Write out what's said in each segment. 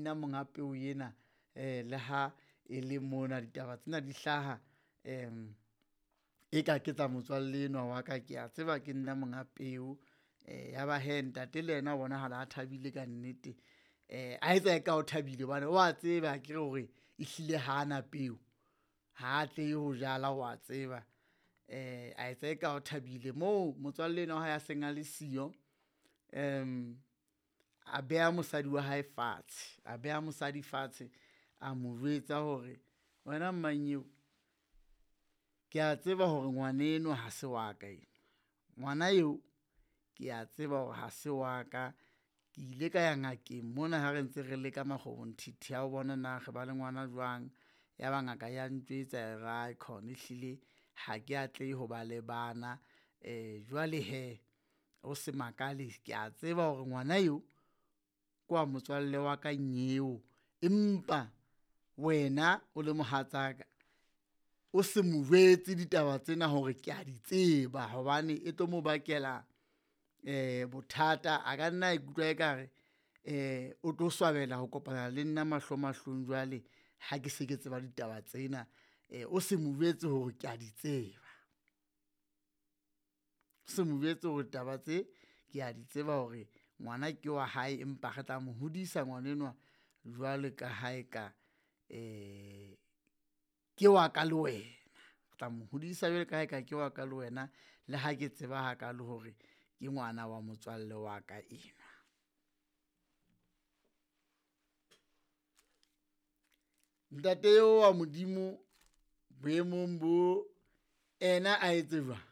nna monga peo ena le ha e le mona ditaba tsena di hlaha e ka ke tsa motswalle enwa wa ka, ke a tseba ke nna monga peo. Ya ba he ntate le yena bona hala a thabile ka nnete, a etsa ka o thabile bana wa tseba ke hore ehlile hana peo, ha tle ho jala wa tseba. A etsa ka o thabile mo motswalle enwa ha ya seng a le siyo, a beha mosadi wa hae fatshe, a beha mosadi fatshe, a mo jwetsa hore wena mmanyeo, ke a tseba hore ngwaneno ha se wa ka ena, ngwana eo ke a tseba hore ha se wa ka. Ke ile ka ya ngakeng mona ha re ntse re le ka makgobonthithe ya o bona na re ba le ngwana jwang. Ya ba ngaka ya ntjwetsa ra khona ehlile ha ke atle ho ba le bana. Jwale he o se makale, ke a tseba hore ngwana eo ke wa motswalle wa ka nyeo, empa wena o le mohatsaka o se mo jwetse ditaba tsena hore ke a di tseba, hobane e tlo mo bakela bothata. A ka nna ikutlwa ekare o tlo swabela ho kopana le nna mahlong. Jwale ha ke se ke tseba ditaba tsena, o se mo jwetse hore ke a di tseba, o se mo jwetse hore taba tse ke a di tseba hore ngwana ke wa hae, empa re tla mo hodisa ngwanenwa jwale ka hae ka ke wa ka le wena, re tla mo hodisa jwale ka hae ka ke wa ka le wena, le ha ke tseba hakalo hore ke ngwana wa motswalle wa ka enwa. Ntate eo wa Modimo boemong bo, ena a etse jwang?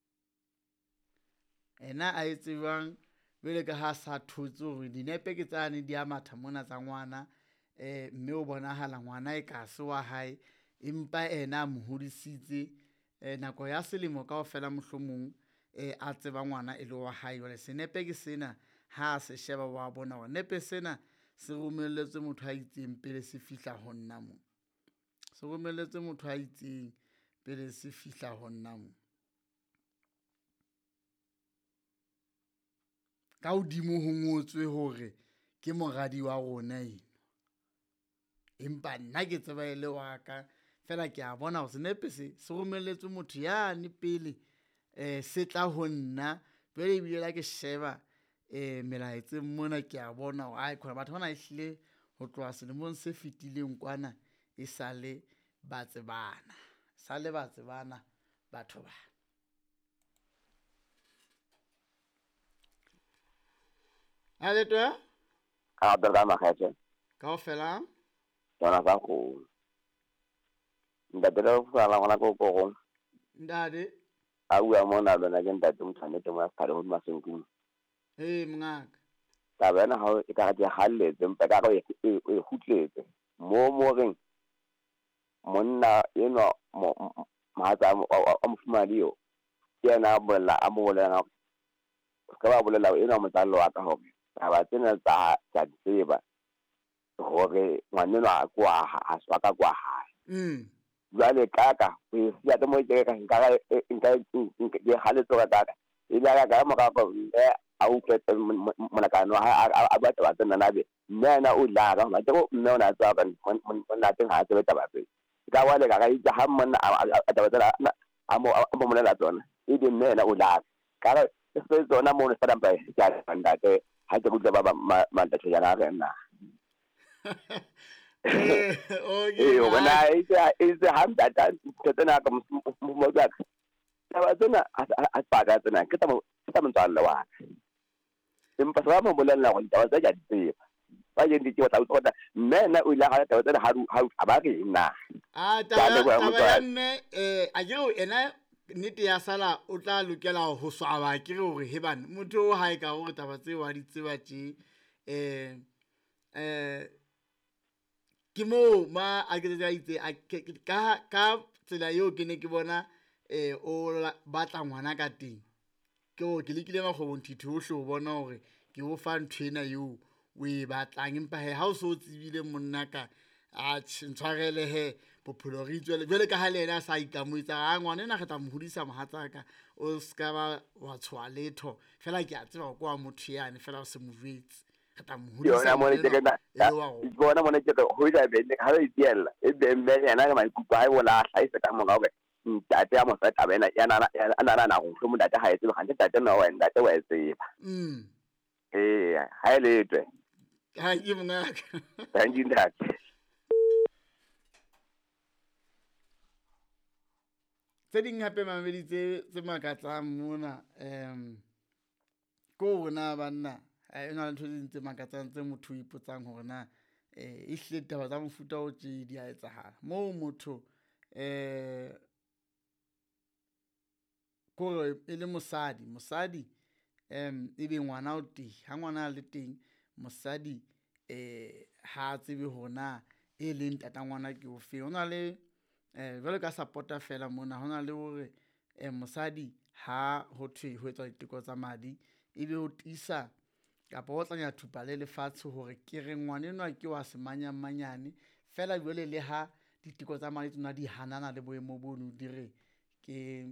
Ena a etse jwang jwale ka ha sa thotse hore dinepe ke tsane di a matha mona tsa ngwana, mme o bonahala ngwana e ka se wa hae, empa ena a mo hodisitse nako ya selemo kaofela mohlomong a tseba ngwana e le wa hae. Jwale senepe ke sena, ha se sheba wa bona hore nepe sena se romelletswe motho a itseng pele se fihla ho nna mo, se romelletswe motho a itseng pele se fihla ho nna mo. Ka hodimo ho ngotswe hore ke moradi wa rona eno, empa nna ke tseba e le wa ka fela. Ke a bona hore senepe se romelletswe motho yane pele se tla ho nna. Jwale ebile la ke sheba melaetseng mona, ke a bona hore ai khona batho bana ehlile ho tloha selemong se fetileng kwana e sale ba tsebana, sale ba tsebana batho ba. A letwa a berga makgethe kaofela tsona ka go ndatela go fala ngwana go ndade a bua mona lona ke ntate motshwanetse mo ka le mo masenkung. mongaka Ta bana ha e ka ga halletse mpa ka go e hutletse mo reng monna eno mahatsa a mofumadi yo yena bolla a mo bolela ka ba bolela eno motsalo wa ka hore ba tsena tsa tseba hore ngwaneno a kwa ha swa ka kwa hae. Jwale kaka o ya te mo ke ka nka ke haletso ka kaka ile ka mo ka go a utlwetse monakano a ba taba tsena nabe nna o la ga ba go nna ona tsa ka monna teng ha se taba tse ka wale ka itse ha monna a taba tsena a mo molela tsona e di nna o la ka se tsona mo ne fela ba ya banda ke ha ke butla ba manda tse yana ga nna okay bona itse ha mdata tsena ka mo ga taba tsena a paga tsena ke ta motswalle wa empa sa mo bolela go taba tsa tseba ba ye ndi ke wa tsota nna o ila ga taba tsena ha ba ke nna taba ya mme a ke o ena nnete ya sala o tla lokela ho swaba ke hore hebane motho o hae ka hore taba tse wa di tseba tje ke mo ma a ke tsa itse ka tsela eo ke ne ke bona o batla ngwana ka teng, ke o ke lekile makgobonthithe hohle ho bona hore ke o fa nthwena eo o e batlang, empa ha o so tsebile monna ka a ntshwarele he bophelo re itswele jwale ka ha le ena a sa ikamoetsa a ngwanena re tla mo hodisa mohatsaka o ska ba wa tshwa letho fela. Ke a tseba go kwa motho yane fela o se mo jwetse re tla mo yona mone ke na bona mone ke ho ida be ha re diela e be mme yana ga maikupa ha bola hlaisa ka monga hore ntate ya mosadi abena yana na go hlomo ntate ha etse ga ntate no wa ntate wa tseba ha ile twe ha ke mongaka ha ndintate tse ding hape mamedi tse makatsang mona ko bona banna e na le ntho tse makatsang tse motho o ipotsang hore na e hle taba tsa mofuta o tse di a etsahala mo motho gore e le mosadi e be ngwana o teng ha ngwana le teng mosadi ha tsebe hona e leng tata ngwana ke o fe ona le jwale ka supporta fela mona hona le hore mosadi ha ho thwe ho etswa diteko tsa madi ebe o tisa kapa o tlanya thupa le lefatshe hore ke re ngwana enwa ke wa semanyang manyane fela jwale le ha diteko tsa madi tsona di hanana le boemo bono dire ke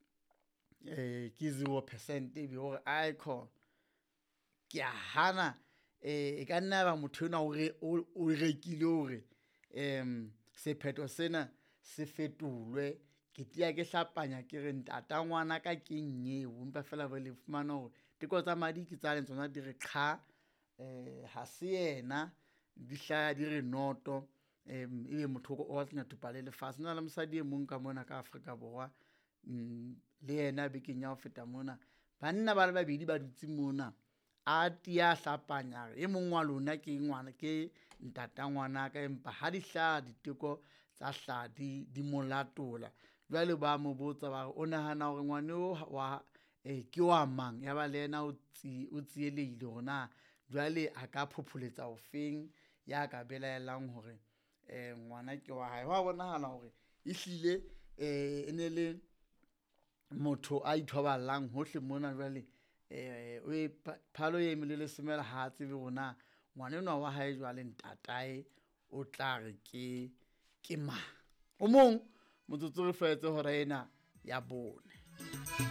0% ebe hore icon ke a hana e ka nna ba motho enwa o rekile hore sephetho sena se fetolwe ke tia ke hlapanya ke re ntata ngwana ka ke nyeo empa fela ba le fumana hore teko tsa madi ke tsa le tsona di re kha ha se yena di hlaya di re noto ebe motho o wa tsena thupa le lefatshe nna le mosadi e mong ka mona ka Afrika Borwa le yena be ke nya ho feta mona banna ba le babedi ba dutse mona a tia hlapanya e mong wa lona ke ngwana ke ntata ngwana ka empa ha di hlaya diteko tsa hladi di molatola jwale ba mo botsa ba o nahana hore ngwane wa ke wa mang ya ba le yena o tsielehile hona jwale a ka phopholetsa o feng ya ka belaelang hore ngwana ke wa hae wa bonahala hore ehlile e ne le motho a ithoballang hohle mona jwale o phalo e melele semela ha tsebe rona ngwana enwa wa hae jwale ntatae o tla re ke mang o mong motsotso re fetse hore ena ya bone